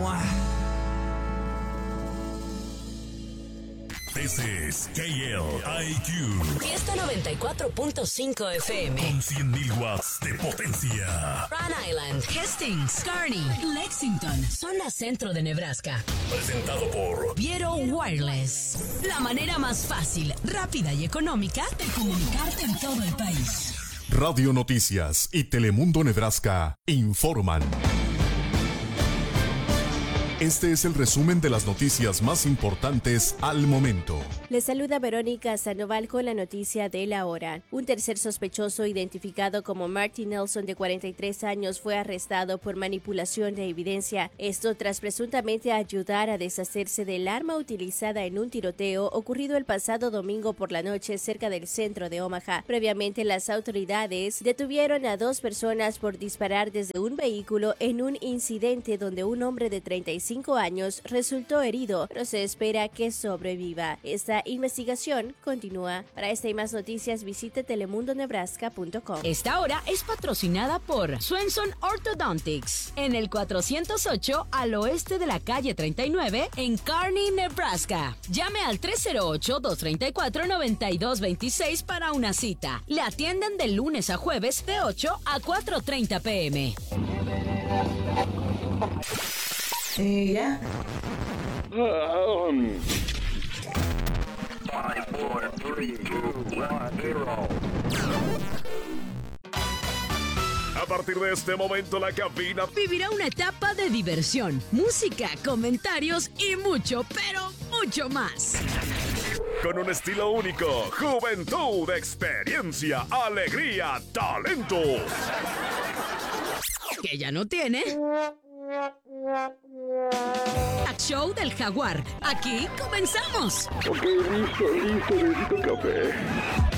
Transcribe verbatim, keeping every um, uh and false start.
moi. This is K L I Q. Fiesta noventa y cuatro punto cinco F M. Con cien mil watts de potencia. Rhode Island, Hastings, Kearney, Lexington, zona centro de Nebraska. Presentado por Viero Wireless. La manera más fácil, rápida y económica de comunicarte en todo el país. Radio Noticias y Telemundo Nebraska informan. Este es el resumen de las noticias más importantes al momento. Les saluda Verónica Sandoval con la noticia de la hora. Un tercer sospechoso identificado como Martin Nelson, de cuarenta y tres años, fue arrestado por manipulación de evidencia. Esto tras presuntamente ayudar a deshacerse del arma utilizada en un tiroteo ocurrido el pasado domingo por la noche cerca del centro de Omaha. Previamente, las autoridades detuvieron a dos personas por disparar desde un vehículo en un incidente donde un hombre de treinta y cinco años resultó herido, pero se espera que sobreviva. Esta investigación continúa. Para esta y más noticias, visite telemundo nebraska punto com. Esta hora es patrocinada por Swenson Orthodontics, en el cuatrocientos ocho al oeste de la calle treinta y nueve en Kearney, Nebraska. Llame al tres cero ocho, dos tres cuatro, nueve dos dos seis para una cita. Le atienden de lunes a jueves de ocho a cuatro treinta pm. Eh, ya. Um. Five, four, three, two, one, zero. A partir de este momento, la cabina vivirá una etapa de diversión, música, comentarios y mucho, pero mucho más. Con un estilo único, juventud, experiencia, alegría, talento. Que ya no tiene. Show del Jaguar. Aquí comenzamos. Ok, listo, listo, necesito café.